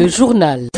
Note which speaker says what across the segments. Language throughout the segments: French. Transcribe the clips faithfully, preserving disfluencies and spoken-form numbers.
Speaker 1: Le journal.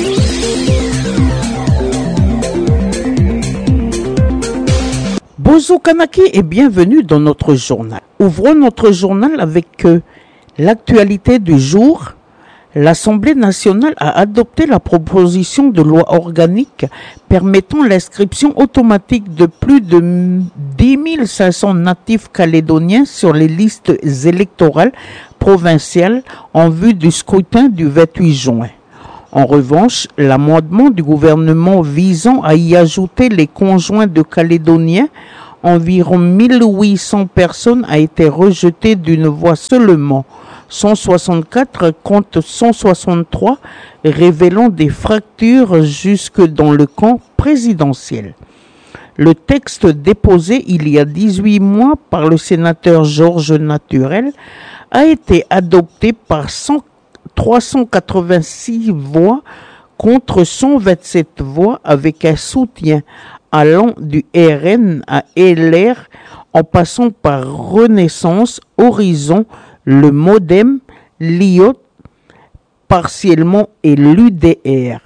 Speaker 2: Bozo Kanaki et bienvenue dans notre journal. Ouvrons notre journal avec euh, l'actualité du jour. L'Assemblée nationale a adopté la proposition de loi organique permettant l'inscription automatique de plus de dix mille cinq cents natifs calédoniens sur les listes électorales provinciales en vue du scrutin du vingt-huit juin. En revanche, l'amendement du gouvernement visant à y ajouter les conjoints de Calédoniens, environ mille huit cents personnes, a été rejeté d'une voix seulement. cent soixante-quatre contre cent soixante-trois, révélant des fractures jusque dans le camp présidentiel. Le texte déposé il y a dix-huit mois par le sénateur Georges Naturel a été adopté par trois cent quatre-vingt-six voix contre cent vingt-sept voix, avec un soutien allant du R N à L R en passant par Renaissance, Horizon, le MoDem, l'I O T partiellement et l'U D R.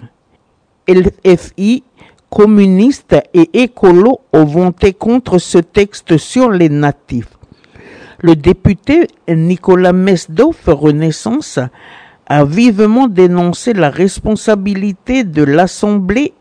Speaker 2: L F I, communistes et écolos ont voté contre ce texte sur les natifs. Le député Nicolas Mesdoff, Renaissance, a vivement dénoncé la responsabilité de l'Assemblée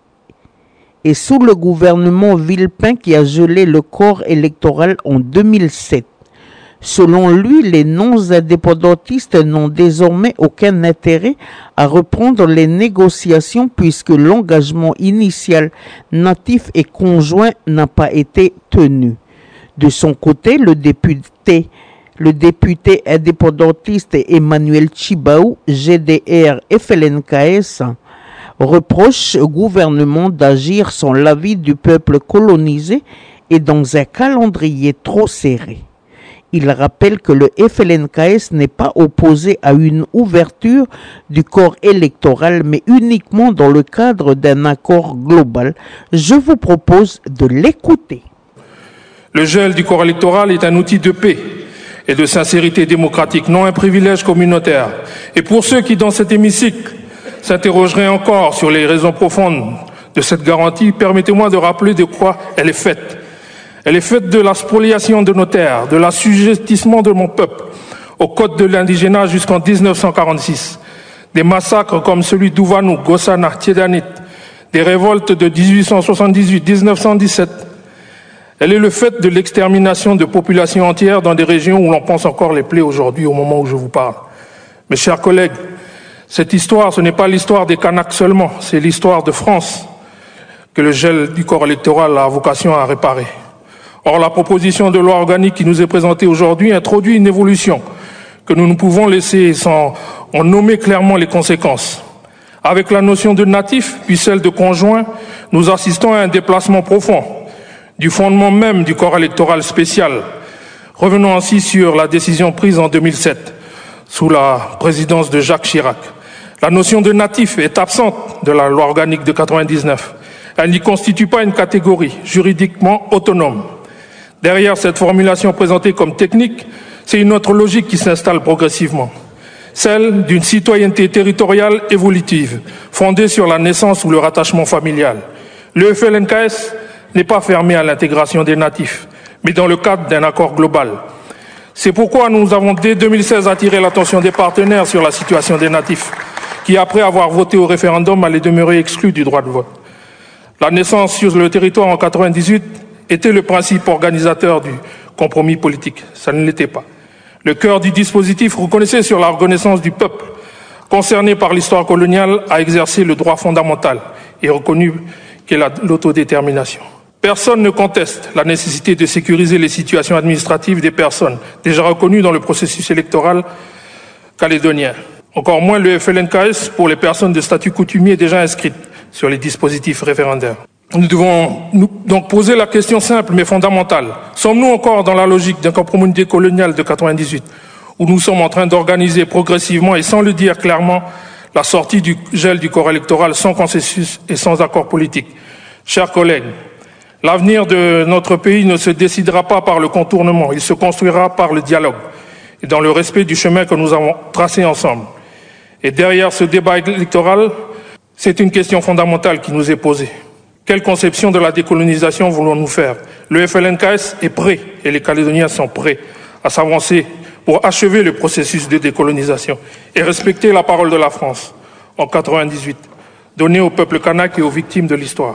Speaker 2: et sous le gouvernement Villepin qui a gelé le corps électoral en deux mille sept. Selon lui, les non-indépendantistes n'ont désormais aucun intérêt à reprendre les négociations puisque l'engagement initial natif et conjoint n'a pas été tenu. De son côté, le député, le député indépendantiste Emmanuel Chibaou, G D R F L N K S, reproche au gouvernement d'agir sans l'avis du peuple colonisé et dans un calendrier trop serré. Il rappelle que le F L N K S n'est pas opposé à une ouverture du corps électoral, mais uniquement dans le cadre d'un accord global. Je vous propose de l'écouter.
Speaker 3: Le gel du corps électoral est un outil de paix et de sincérité démocratique, non un privilège communautaire. Et pour ceux qui, dans cet hémicycle, s'interrogeraient encore sur les raisons profondes de cette garantie, permettez-moi de rappeler de quoi elle est faite. Elle est faite de la spoliation de nos terres, de l'assujettissement de mon peuple au code de l'indigénat jusqu'en dix-neuf cent quarante-six, des massacres comme celui d'Ouvanou, Gossana, Tiedanit, des révoltes de dix-huit cent soixante-dix-huit à dix-neuf cent dix-sept. Elle est le fait de l'extermination de populations entières dans des régions où l'on pense encore les plaies aujourd'hui au moment où je vous parle. Mes chers collègues, cette histoire, ce n'est pas l'histoire des Kanaks seulement, c'est l'histoire de France que le gel du corps électoral a vocation à réparer. Or, la proposition de loi organique qui nous est présentée aujourd'hui introduit une évolution que nous ne pouvons laisser sans en nommer clairement les conséquences. Avec la notion de natif, puis celle de conjoint, nous assistons à un déplacement profond du fondement même du corps électoral spécial. Revenons ainsi sur la décision prise en deux mille sept, sous la présidence de Jacques Chirac. La notion de natif est absente de la loi organique de quatre-vingt-dix-neuf. Elle n'y constitue pas une catégorie juridiquement autonome. Derrière cette formulation présentée comme technique, c'est une autre logique qui s'installe progressivement, celle d'une citoyenneté territoriale évolutive, fondée sur la naissance ou le rattachement familial. Le F L N K S n'est pas fermé à l'intégration des natifs, mais dans le cadre d'un accord global. C'est pourquoi nous avons dès deux mille seize attiré l'attention des partenaires sur la situation des natifs, qui après avoir voté au référendum allaient demeurer exclus du droit de vote. La naissance sur le territoire en quatre-vingt-dix-huit était le principe organisateur du compromis politique. Ça ne l'était pas. Le cœur du dispositif reconnaissait sur la reconnaissance du peuple concerné par l'histoire coloniale à exercer le droit fondamental et reconnu qu'est l'autodétermination. Personne ne conteste la nécessité de sécuriser les situations administratives des personnes déjà reconnues dans le processus électoral calédonien. Encore moins le F L N K S pour les personnes de statut coutumier déjà inscrites sur les dispositifs référendaires. Nous devons nous donc poser la question simple mais fondamentale. Sommes-nous encore dans la logique d'un compromis décolonial de quatre-vingt-dix-huit, où nous sommes en train d'organiser progressivement et sans le dire clairement la sortie du gel du corps électoral sans consensus et sans accord politique? Chers collègues, l'avenir de notre pays ne se décidera pas par le contournement, il se construira par le dialogue et dans le respect du chemin que nous avons tracé ensemble. Et derrière ce débat électoral, c'est une question fondamentale qui nous est posée. Quelle conception de la décolonisation voulons-nous faire? Le F L N K S est prêt et les Calédoniens sont prêts à s'avancer pour achever le processus de décolonisation et respecter la parole de la France en quatre-vingt-dix-huit, donnée au peuple kanak et aux victimes de l'histoire.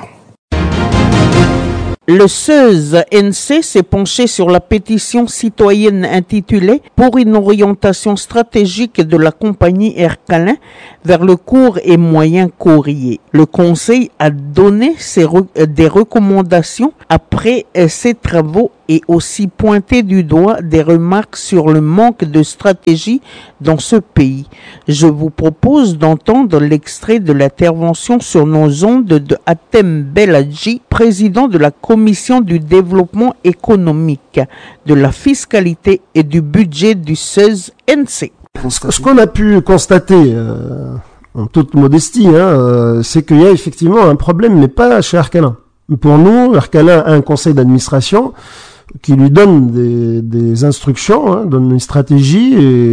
Speaker 2: Le S E Z N C s'est penché sur la pétition citoyenne intitulée « Pour une orientation stratégique de la compagnie Air Calin vers le court et moyen courrier ». Le Conseil a donné ses re- des recommandations après ses travaux et aussi pointé du doigt des remarques sur le manque de stratégie dans ce pays. Je vous propose d'entendre l'extrait de l'intervention sur nos ondes de Hatem Beladji, président de la Commission du développement économique, de la fiscalité et du budget du S E Z N C.
Speaker 1: Ce qu'on a pu constater, euh, en toute modestie, hein, euh, c'est qu'il y a effectivement un problème, mais pas chez Air Calin. Pour nous, Air Calin a un conseil d'administration qui lui donne des, des instructions, hein, donne une stratégie,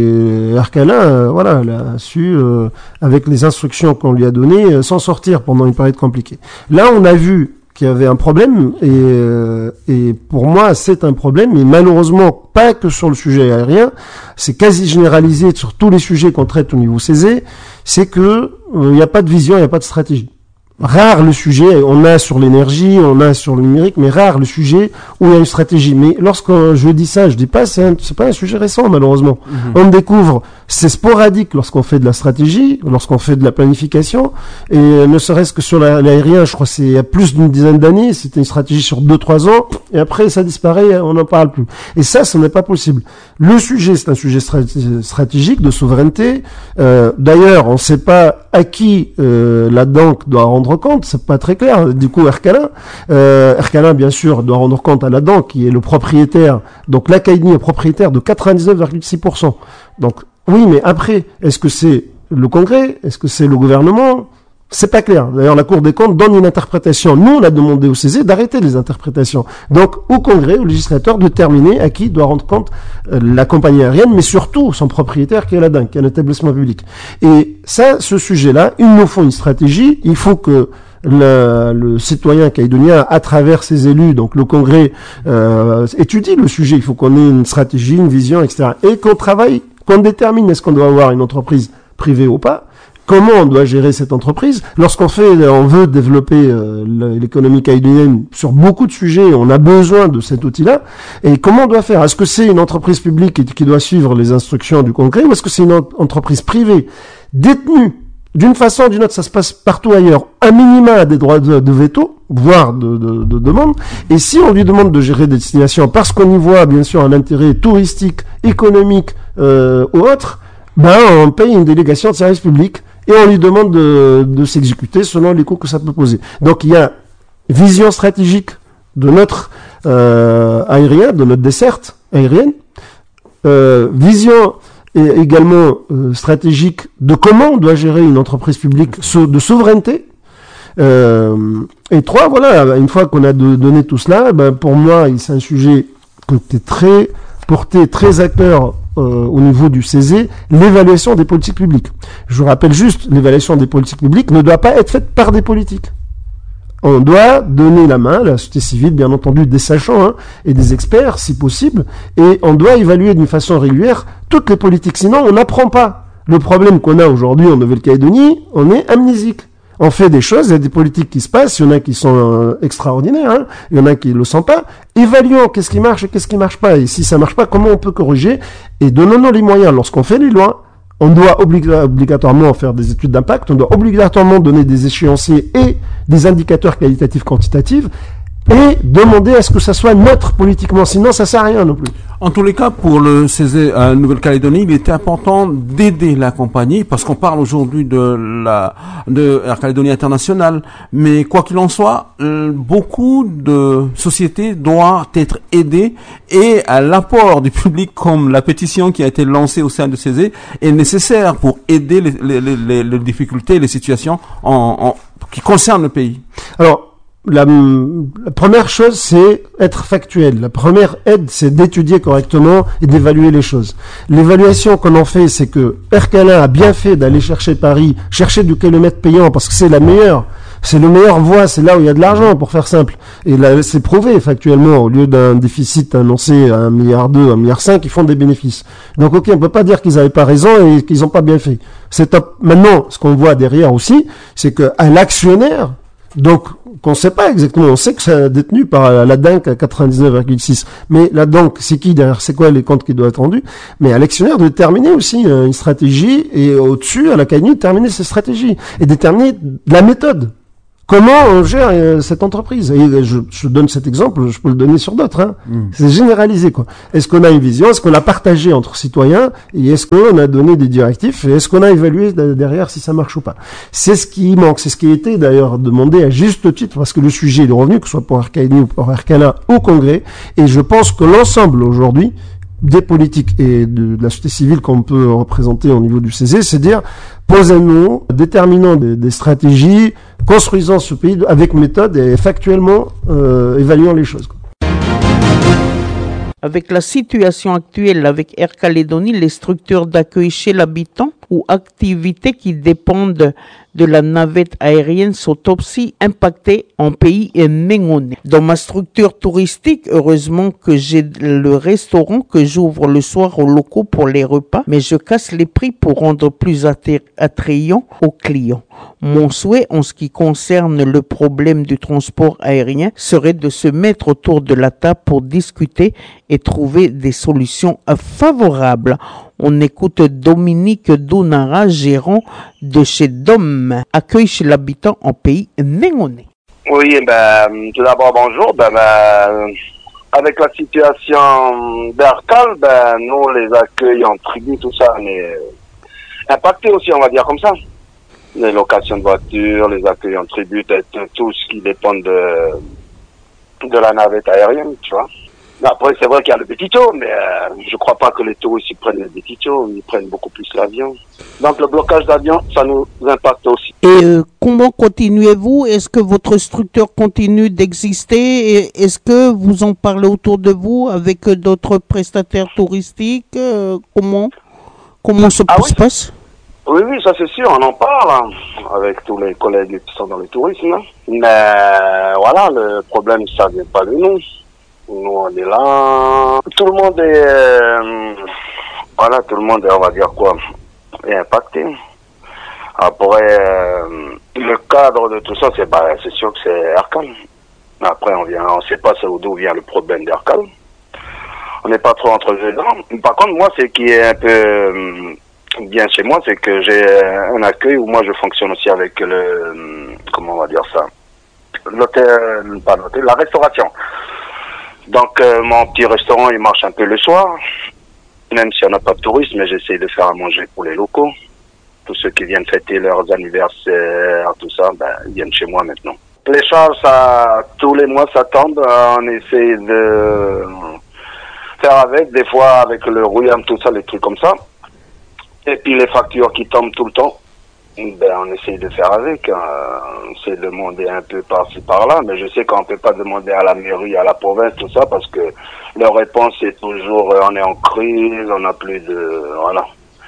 Speaker 1: et Air Calin, euh, voilà, elle a su, euh, avec les instructions qu'on lui a données, euh, s'en sortir pendant une période compliquée. Là, on a vu qu'il y avait un problème, et, euh, et pour moi, c'est un problème, et malheureusement, pas que sur le sujet aérien, c'est quasi généralisé sur tous les sujets qu'on traite au niveau C E S E, c'est que il euh, n'y a pas de vision, il n'y a pas de stratégie. Rare le sujet, on a sur l'énergie, on a sur le numérique, mais rare le sujet où il y a une stratégie. Mais lorsque je dis ça, je dis pas, c'est, un, c'est pas un sujet récent, malheureusement. Mmh. On découvre, c'est sporadique lorsqu'on fait de la stratégie, lorsqu'on fait de la planification, et ne serait-ce que sur la, l'aérien, je crois que c'est il y a plus d'une dizaine d'années, c'était une stratégie sur deux, trois ans, et après ça disparaît, on n'en parle plus. Et ça, ce n'est pas possible. Le sujet, c'est un sujet stratégique de souveraineté. Euh, d'ailleurs, on ne sait pas à qui euh, la banque doit rendre compte, c'est pas très clair. Du coup, Air Calin, euh, Air Calin, bien sûr, doit rendre compte à la D A N, qui est le propriétaire. Donc, l'Académie est propriétaire de quatre-vingt-dix-neuf virgule six pour cent. Donc, oui, mais après, est-ce que c'est le Congrès? Est-ce que c'est le gouvernement? C'est pas clair. D'ailleurs, la Cour des comptes donne une interprétation. Nous, on a demandé au C E S E d'arrêter les interprétations. Donc, au Congrès, au législateur, de déterminer à qui doit rendre compte euh, la compagnie aérienne, mais surtout son propriétaire qui est la D A N, qui est un établissement public. Et ça, ce sujet-là, il nous faut une stratégie. Il faut que le, le citoyen calédonien, à travers ses élus, donc le Congrès, euh, étudie le sujet. Il faut qu'on ait une stratégie, une vision, et cetera. Et qu'on travaille, qu'on détermine est-ce qu'on doit avoir une entreprise privée ou pas. Comment on doit gérer cette entreprise? Lorsqu'on fait, on veut développer euh, l'économie calédonienne sur beaucoup de sujets, on a besoin de cet outil-là. Et comment on doit faire? Est-ce que c'est une entreprise publique qui, qui doit suivre les instructions du Congrès, ou est-ce que c'est une entreprise privée détenue d'une façon ou d'une autre? Ça se passe partout ailleurs. Un minima a des droits de, de veto, voire de, de, de demande. Et si on lui demande de gérer des destinations parce qu'on y voit bien sûr un intérêt touristique, économique euh, ou autre, ben on paye une délégation de service public. Et on lui demande de, de s'exécuter selon les coûts que ça peut poser. Donc il y a vision stratégique de notre euh, aérien, de notre desserte aérienne, euh, vision et également euh, stratégique de comment on doit gérer une entreprise publique de souveraineté. Euh, et trois, voilà, une fois qu'on a de, donné tout cela, ben pour moi c'est un sujet qui est très porté, très à cœur. Euh, au niveau du C E S E, l'évaluation des politiques publiques. Je vous rappelle juste, l'évaluation des politiques publiques ne doit pas être faite par des politiques. On doit donner la main à la société civile, bien entendu, des sachants hein, et des experts, si possible, et on doit évaluer d'une façon régulière toutes les politiques. Sinon, on n'apprend pas. Le problème qu'on a aujourd'hui en Nouvelle-Calédonie, on est amnésique. On fait des choses, il y a des politiques qui se passent, il y en a qui sont euh, extraordinaires, hein, il y en a qui le sentent pas. Évaluons qu'est-ce qui marche et qu'est-ce qui marche pas. Et si ça marche pas, comment on peut corriger? Et donnons-nous les moyens. Lorsqu'on fait les lois, on doit obliga- obligatoirement faire des études d'impact, on doit obligatoirement donner des échéanciers et des indicateurs qualitatifs, quantitatifs, et demander à ce que ça soit neutre politiquement. Sinon, ça sert à rien non plus.
Speaker 4: En tous les cas, pour le C E S E à Nouvelle-Calédonie, il était important d'aider la compagnie, parce qu'on parle aujourd'hui de la de Air Calédonie International. Mais quoi qu'il en soit, euh, beaucoup de sociétés doivent être aidées, et à l'apport du public, comme la pétition qui a été lancée au sein de C E S E, est nécessaire pour aider les, les, les, les difficultés, les situations en, en, qui concernent le pays.
Speaker 1: Alors, la, la première chose, c'est être factuel. La première aide, c'est d'étudier correctement et d'évaluer les choses. L'évaluation qu'on en fait, c'est que Ercalin a bien fait d'aller chercher Paris, chercher du kilomètre payant, parce que c'est la meilleure, c'est le meilleur voie, c'est là où il y a de l'argent, pour faire simple. Et là, c'est prouvé factuellement, au lieu d'un déficit annoncé à un milliard deux, un milliard cinq, ils font des bénéfices. Donc ok, on peut pas dire qu'ils avaient pas raison et qu'ils ont pas bien fait. C'est top. Maintenant, ce qu'on voit derrière aussi, c'est que à l'actionnaire, donc qu'on ne sait pas exactement, on sait que c'est détenu par la D A N C à quatre-vingt-dix-neuf virgule six, mais la D A N C, c'est qui derrière, c'est quoi les comptes qui doivent être rendus, mais à l'actionnaire de déterminer aussi une stratégie, et au-dessus, à la C A I N I, de déterminer ses stratégies, et déterminer la méthode. Comment on gère euh, cette entreprise? Et je, je donne cet exemple, je peux le donner sur d'autres. Hein. Mm. C'est généralisé, quoi. Est-ce qu'on a une vision? Est-ce qu'on l'a partagée entre citoyens? Et est-ce qu'on a donné des directifs? Et est-ce qu'on a évalué derrière si ça marche ou pas? C'est ce qui manque. C'est ce qui a été d'ailleurs demandé à juste titre, parce que le sujet est revenu, que ce soit pour C A I N I ou pour Ercalin au Congrès. Et je pense que l'ensemble aujourd'hui des politiques et de, de la société civile qu'on peut représenter au niveau du C E S E, c'est dire, posons-nous, déterminons des, des stratégies, construisons ce pays avec méthode et factuellement euh, évaluons les choses.
Speaker 2: Avec la situation actuelle avec Air Calédonie, les structures d'accueil chez l'habitant ou activités qui dépendent de la navette aérienne sont aussi impactées en pays néonais. Dans ma structure touristique, heureusement que j'ai le restaurant que j'ouvre le soir aux locaux pour les repas, mais je casse les prix pour rendre plus attrayant aux clients. Mon souhait en ce qui concerne le problème du transport aérien serait de se mettre autour de la table pour discuter et trouver des solutions favorables. On écoute Dominique Dounara, gérant de chez D O M, accueil chez l'habitant en pays néonais.
Speaker 5: Oui, ben, tout d'abord, bonjour. Ben, ben, avec la situation d'Arcal, ben, nous, les accueils en tribu, tout ça, on est impactés aussi, on va dire comme ça. Les locations de voitures, les accueils en tribu, tout ce qui dépend de, de la navette aérienne, tu vois. Après, c'est vrai qu'il y a le petit taux, mais euh, je crois pas que les touristes ils prennent le petit taux, ils prennent beaucoup plus l'avion. Donc le blocage d'avion, ça nous impacte aussi.
Speaker 2: Et euh, comment continuez-vous? Est-ce que votre structure continue d'exister? Et est-ce que vous en parlez autour de vous avec d'autres prestataires touristiques? euh, Comment comment ça
Speaker 5: ah,
Speaker 2: se
Speaker 5: oui.
Speaker 2: passe?
Speaker 5: Oui, oui, ça c'est sûr, on en parle hein, avec tous les collègues qui sont dans le tourisme. Hein. Mais voilà, le problème, ça vient pas de nous. Nous, on est là. Tout le monde est, euh, voilà, tout le monde est, on va dire quoi, est impacté. Après, euh, le cadre de tout ça, c'est, bah, c'est sûr que c'est Ercal. Après, on vient, on sait pas d'où vient le problème d'Ercal. On n'est pas trop entre les deux. Par contre, moi, c'est qui est un peu euh, bien chez moi, c'est que j'ai un accueil où moi, je fonctionne aussi avec le, comment on va dire ça, l'hôtel, pas l'hôtel, la restauration. Donc euh, mon petit restaurant il marche un peu le soir, même si on n'a pas de touristes, mais j'essaie de faire à manger pour les locaux. Tous ceux qui viennent fêter leurs anniversaires, tout ça, ben ils viennent chez moi maintenant. Les charges, ça, tous les mois ça tombe, on essaie de faire avec, des fois avec le rouillard, tout ça, les trucs comme ça. Et puis les factures qui tombent tout le temps, ben on essaie de faire avec, hein. On essaie de demander un peu par-ci par-là, mais je sais qu'on ne peut pas demander à la mairie, à la province, tout ça, parce que leur réponse est toujours euh, on est en crise, on n'a plus de... voilà.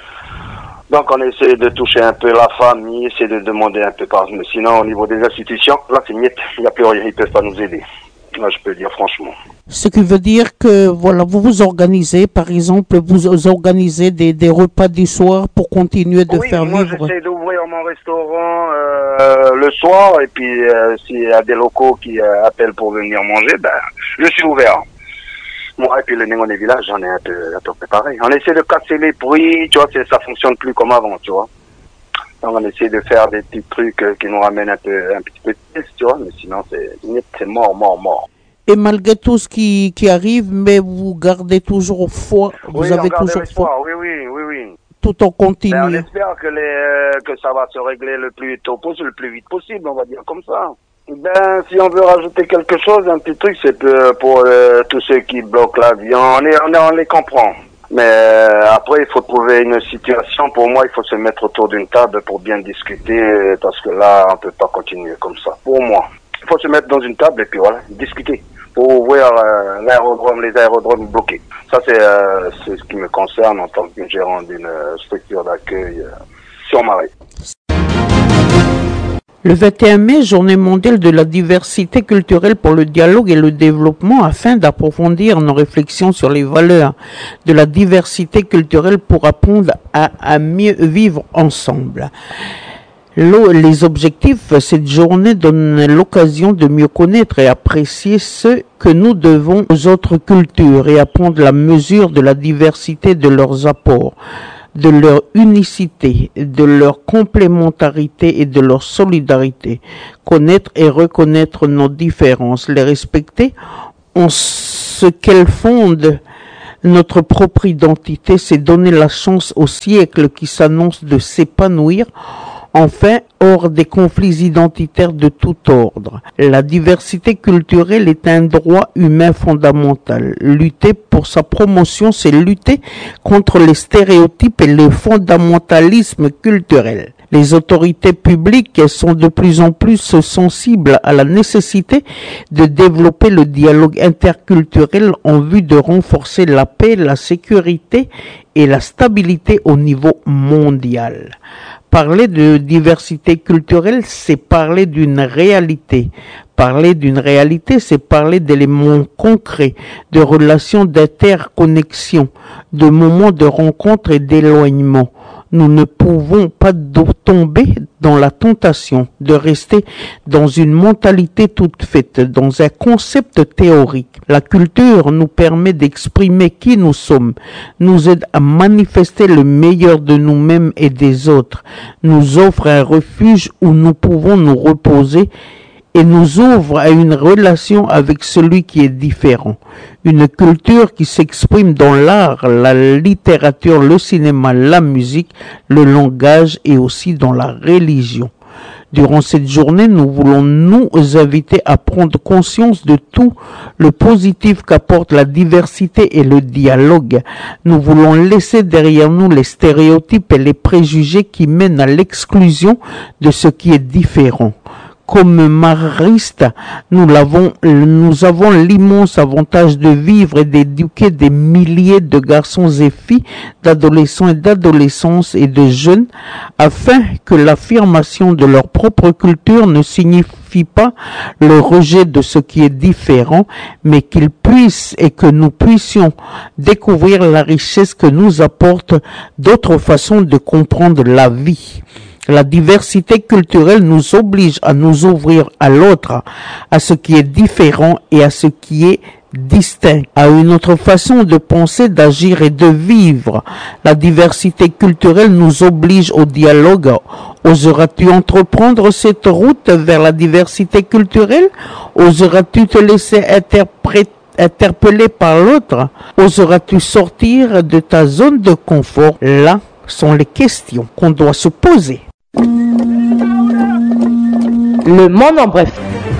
Speaker 5: Donc on essaie de toucher un peu la famille, essayer de demander un peu par... Mais sinon au niveau des institutions, là c'est niet, il n'y a plus rien, ils ne peuvent pas nous aider. Là je peux dire franchement.
Speaker 2: Ce qui veut dire que voilà, vous vous organisez, par exemple, vous organisez des, des repas du soir pour continuer de
Speaker 5: oui,
Speaker 2: faire
Speaker 5: moi
Speaker 2: vivre.
Speaker 5: j'essaie d'ouvrir mon restaurant euh, le soir et puis euh, s'il y a des locaux qui euh, appellent pour venir manger, ben je suis ouvert. Bon, et puis le Négoné village, j'en ai un peu, un peu préparé. On essaie de casser les prix, tu vois, ça fonctionne plus comme avant, tu vois. Donc on essaie de faire des petits trucs euh, qui nous ramènent un peu, un petit peu de pièce, tu vois, mais sinon c'est, c'est mort, mort, mort.
Speaker 2: Et malgré tout ce qui, qui arrive, mais vous gardez toujours foi, vous
Speaker 5: oui,
Speaker 2: avez
Speaker 5: on garde
Speaker 2: toujours foi.
Speaker 5: Oui, oui, oui, oui.
Speaker 2: Tout en continuant.
Speaker 5: On espère que, les, euh, que ça va se régler le plus tôt possible, le plus vite possible, on va dire comme ça. Ben, si on veut rajouter quelque chose, un petit truc, c'est pour, pour euh, tous ceux qui bloquent l'avion, on, est, on, est, on les comprend. Mais euh, après, il faut trouver une situation. Pour moi, il faut se mettre autour d'une table pour bien discuter, parce que là, on peut pas continuer comme ça. Pour moi. Il faut se mettre dans une table et puis voilà, discuter pour ouvrir euh, l'aérodrome, les aérodromes bloqués. Ça, c'est euh, c'est ce qui me concerne en tant que gérant d'une euh, structure d'accueil euh, sur Marais.
Speaker 2: Le vingt et un mai, journée mondiale de la diversité culturelle pour le dialogue et le développement, afin d'approfondir nos réflexions sur les valeurs de la diversité culturelle pour apprendre à, à mieux vivre ensemble. Les objectifs, cette journée donne l'occasion de mieux connaître et apprécier ce que nous devons aux autres cultures et apprendre la mesure de la diversité de leurs apports, de leur unicité, de leur complémentarité et de leur solidarité. Connaître et reconnaître nos différences, les respecter en ce qu'elles fondent notre propre identité, c'est donner la chance au siècle qui s'annonce de s'épanouir, enfin, hors des conflits identitaires de tout ordre. La diversité culturelle est un droit humain fondamental. Lutter pour sa promotion, c'est lutter contre les stéréotypes et le fondamentalisme culturel. Les autorités publiques sont de plus en plus sensibles à la nécessité de développer le dialogue interculturel en vue de renforcer la paix, la sécurité et la stabilité au niveau mondial. Parler de diversité culturelle, c'est parler d'une réalité. Parler d'une réalité, c'est parler d'éléments concrets, de relations d'interconnexion, de moments de rencontre et d'éloignement. Nous ne pouvons pas tomber dans la tentation de rester dans une mentalité toute faite, dans un concept théorique. La culture nous permet d'exprimer qui nous sommes, nous aide à manifester le meilleur de nous-mêmes et des autres, nous offre un refuge où nous pouvons nous reposer et nous ouvre à une relation avec celui qui est différent. Une culture qui s'exprime dans l'art, la littérature, le cinéma, la musique, le langage et aussi dans la religion. Durant cette journée, nous voulons nous inviter à prendre conscience de tout le positif qu'apporte la diversité et le dialogue. Nous voulons laisser derrière nous les stéréotypes et les préjugés qui mènent à l'exclusion de ce qui est différent. Comme maristes, nous l'avons, nous avons l'immense avantage de vivre et d'éduquer des milliers de garçons et filles, d'adolescents et d'adolescentes et de jeunes, afin que l'affirmation de leur propre culture ne signifie pas le rejet de ce qui est différent, mais qu'ils puissent et que nous puissions découvrir la richesse que nous apporte d'autres façons de comprendre la vie. La diversité culturelle nous oblige à nous ouvrir à l'autre, à ce qui est différent et à ce qui est distinct, à une autre façon de penser, d'agir et de vivre. La diversité culturelle nous oblige au dialogue. Oseras-tu entreprendre cette route vers la diversité culturelle? Oseras-tu te laisser interpréter interpellé par l'autre? Oseras-tu sortir de ta zone de confort? Là sont les questions qu'on doit se poser.
Speaker 6: Le monde en bref.